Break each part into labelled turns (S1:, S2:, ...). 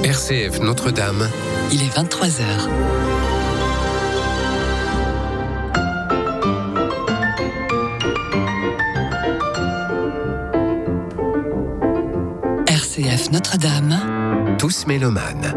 S1: RCF Notre-Dame.
S2: Il est 23h. RCF Notre-Dame.
S1: Tous mélomanes.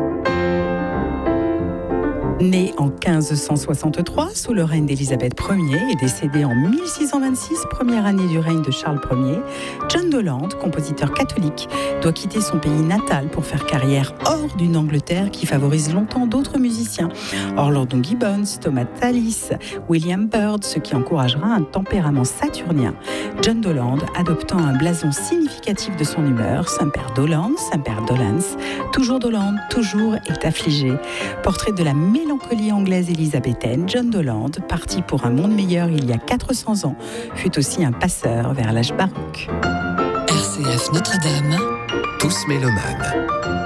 S3: Né en 1563 sous le règne d'Élisabeth Ier et décédé en 1626, première année du règne de Charles Ier, John Doland, compositeur catholique, doit quitter son pays natal pour faire carrière hors d'une Angleterre qui favorise longtemps d'autres musiciens. Orlando Gibbons, Thomas Tallis, William Byrd, ce qui encouragera un tempérament saturnien. John Doland adoptant un blason significatif de son humeur, Saint-Père Doland, Saint-Père Dolans, toujours Doland, toujours est affligé. Portrait de la mélancolie anglaise élisabéthaine, John Doland, parti pour un monde meilleur il y a 400 ans, fut aussi un passeur vers l'âge baroque.
S2: RCF Notre-Dame.
S1: Tous mélomanes.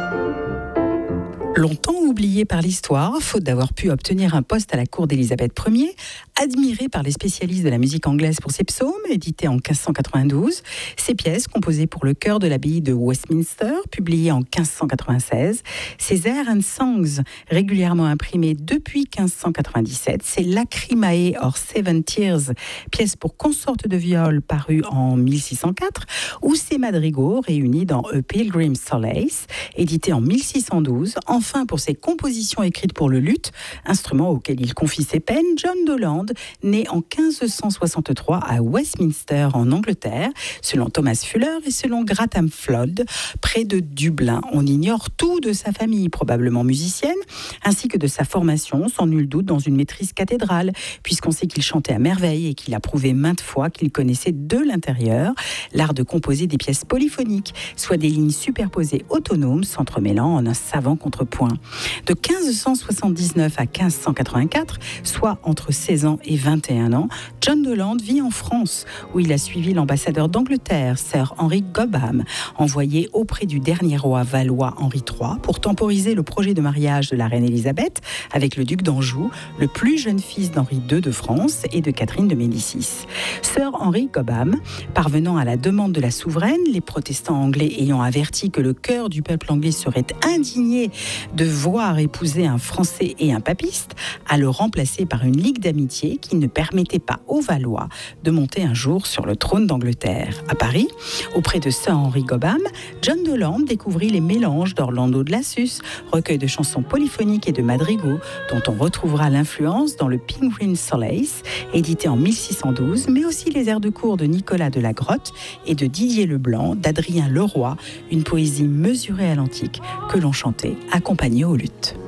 S3: Longtemps oublié par l'histoire, faute d'avoir pu obtenir un poste à la cour d'Élisabeth Ier, admiré par les spécialistes de la musique anglaise pour ses psaumes, édités en 1592, ses pièces composées pour le chœur de l'abbaye de Westminster, publiées en 1596, ses airs and songs, régulièrement imprimés depuis 1597, ses Lacrimae or Seven Tears, pièces pour consorte de viol parues en 1604, ou ses madrigaux réunis dans A Pilgrim's Solace, édité en 1612, enfin pour ses compositions écrites pour le luth, instrument auquel il confie ses peines, John Doland, né en 1563 à Westminster en Angleterre, selon Thomas Fuller et selon Grantham Flood, près de Dublin. On ignore tout de sa famille, probablement musicienne, ainsi que de sa formation, sans nul doute dans une maîtrise cathédrale, puisqu'on sait qu'il chantait à merveille et qu'il a prouvé maintes fois qu'il connaissait de l'intérieur l'art de composer des pièces polyphoniques, soit des lignes superposées autonomes s'entremêlant en un savant contrepoint. De 1579 à 1584, soit entre 16 ans et 21 ans, John Doland vit en France, où il a suivi l'ambassadeur d'Angleterre, Sir Henry Cobham, envoyé auprès du dernier roi valois Henri III pour temporiser le projet de mariage de la reine Élisabeth avec le duc d'Anjou, le plus jeune fils d'Henri II de France et de Catherine de Médicis. Sir Henry Cobham, parvenant à la demande de la souveraine, les protestants anglais ayant averti que le cœur du peuple anglais serait indigné de voir épouser un Français et un papiste, à le remplacer par une ligue d'amitié qui ne permettait pas aux Valois de monter un jour sur le trône d'Angleterre. À Paris, auprès de Sir Henry Cobham, John Doland découvrit les mélanges d'Orlando de Lassus, recueil de chansons polyphoniques et de madrigaux, dont on retrouvera l'influence dans le Pilgrim's Solace, édité en 1612, mais aussi les airs de cour de Nicolas de la Grotte et de Didier Leblanc, d'Adrien Leroy, une poésie mesurée à l'antique que l'on chantait accompagnée au luth.